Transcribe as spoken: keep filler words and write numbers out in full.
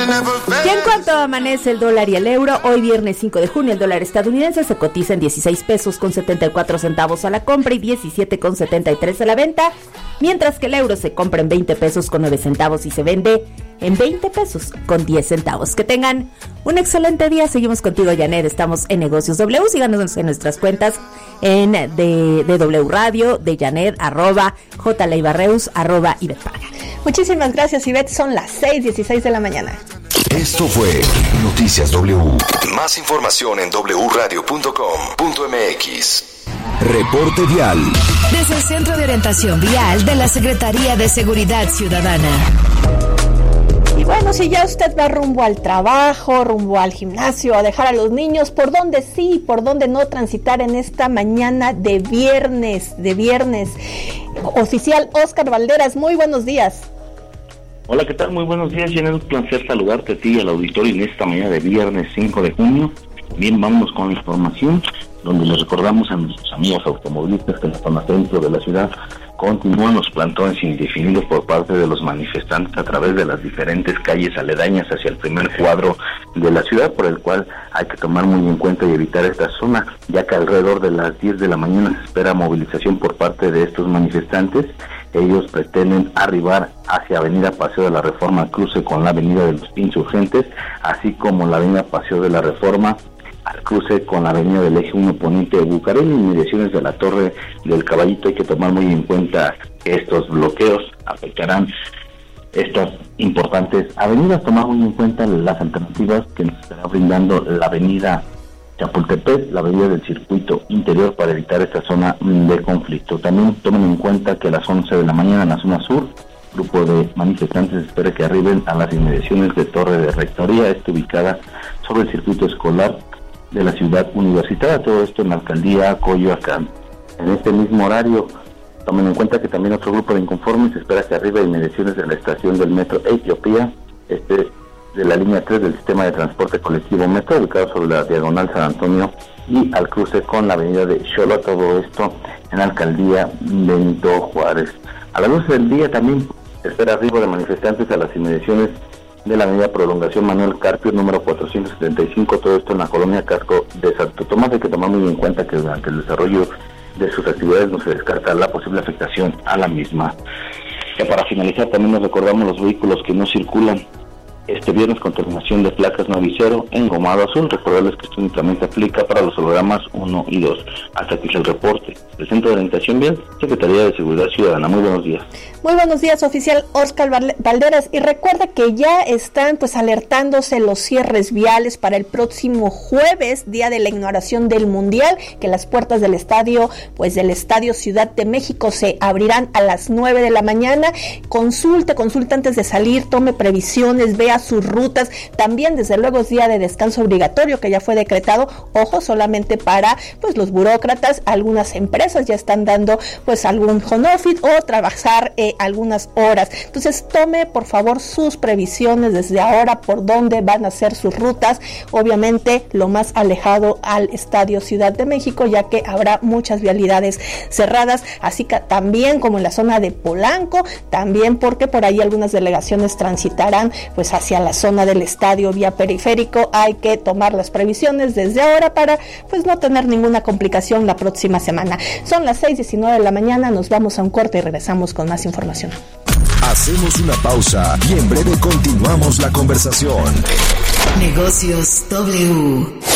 Y en cuanto amanece el dólar y el euro, hoy viernes cinco de junio el dólar estadounidense se cotiza en dieciséis pesos con setenta y cuatro centavos a la compra y diecisiete con setenta y tres a la venta, mientras que el euro se compra en veinte pesos con nueve centavos y se vende en veinte pesos con diez centavos. Que tengan un excelente día. Seguimos contigo, Janet. Estamos en Negocios W. Síganos en nuestras cuentas en de, de W Radio, de Janet, arroba jleibarreus, arroba Ibetpaga. Muchísimas gracias, Ivette. Son las seis dieciséis de la mañana. Esto fue Noticias W. Más información en doble u radio punto com punto m x. Reporte vial. Desde el Centro de Orientación Vial de la Secretaría de Seguridad Ciudadana. Y bueno, si ya usted va rumbo al trabajo, rumbo al gimnasio, a dejar a los niños, ¿por dónde sí y por dónde no transitar en esta mañana de viernes, de viernes? Oficial Oscar Valderas, muy buenos días. Hola, ¿qué tal? Muy buenos días, y es un placer saludarte a ti y al auditorio en esta mañana de viernes cinco de junio. Bien, vámonos con la información, donde les recordamos a nuestros amigos automovilistas que en la zona centro de la ciudad continúan los plantones indefinidos por parte de los manifestantes a través de las diferentes calles aledañas hacia el primer cuadro de la ciudad, por el cual hay que tomar muy en cuenta y evitar esta zona, ya que alrededor de las diez de la mañana se espera movilización por parte de estos manifestantes. Ellos pretenden arribar hacia Avenida Paseo de la Reforma, cruce con la Avenida de los Insurgentes, así como la Avenida Paseo de la Reforma, al cruce con la avenida del Eje uno Poniente de Bucareli, inmediaciones de la Torre del Caballito. Hay que tomar muy en cuenta que estos bloqueos afectarán estas importantes avenidas. Tomar muy en cuenta las alternativas que nos estará brindando la avenida Chapultepec, la avenida del Circuito Interior, para evitar esta zona de conflicto. También tomen en cuenta que a las once de la mañana en la zona sur, grupo de manifestantes espera que arriben a las inmediaciones de Torre de Rectoría, está ubicada sobre el circuito escolar de la ciudad universitaria, todo esto en la alcaldía Coyoacán. En este mismo horario, tomen en cuenta que también otro grupo de inconformes espera que arribe a inmediaciones de la estación del metro Etiopía, este de la línea tres del sistema de transporte colectivo metro, ubicado sobre la diagonal San Antonio y al cruce con la avenida de Xolo, todo esto en la alcaldía Benito Juárez. A las doce del día también se espera arribo de manifestantes a las inmediaciones de la avenida Prolongación Manuel Carpio, número cuatrocientos setenta y cinco, todo esto en la colonia Casco de Santo Tomás. Hay que tomar muy en cuenta que durante el desarrollo de sus actividades no se descarta la posible afectación a la misma. Ya para finalizar, también nos recordamos los vehículos que no circulan este viernes con terminación de placas novicero en gomado azul. Recordarles que esto únicamente aplica para los hologramas uno y dos. Hasta aquí es el reporte del Centro de Orientación Vial, Secretaría de Seguridad Ciudadana. Muy buenos días. Muy buenos días, oficial Oscar Valderas. Y recuerda que ya están pues alertándose los cierres viales para el próximo jueves, día de la inauguración del Mundial, que las puertas del estadio, pues del Estadio Ciudad de México se abrirán a las nueve de la mañana. Consulte, consulte antes de salir, tome previsiones, vea sus rutas. También, desde luego, es día de descanso obligatorio que ya fue decretado, ojo, solamente para pues los burócratas. Algunas empresas ya están dando pues algún home office o trabajar eh, algunas horas. Entonces tome por favor sus previsiones desde ahora por dónde van a ser sus rutas, obviamente lo más alejado al Estadio Ciudad de México, ya que habrá muchas vialidades cerradas, así que también como en la zona de Polanco, también porque por ahí algunas delegaciones transitarán pues hacia la zona del estadio vía periférico. Hay que tomar las previsiones desde ahora para pues no tener ninguna complicación la próxima semana. Son las seis diecinueve de la mañana, nos vamos a un corte y regresamos con más información. Hacemos una pausa y en breve continuamos la conversación. Negocios W.